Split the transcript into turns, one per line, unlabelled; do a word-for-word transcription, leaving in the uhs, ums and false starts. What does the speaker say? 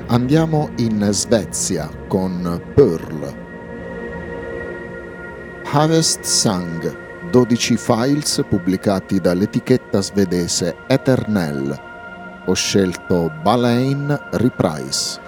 Andiamo in Svezia con Pearl. Harvest Song, dodici files pubblicati dall'etichetta svedese Eternell. Ho scelto Baleine Reprise.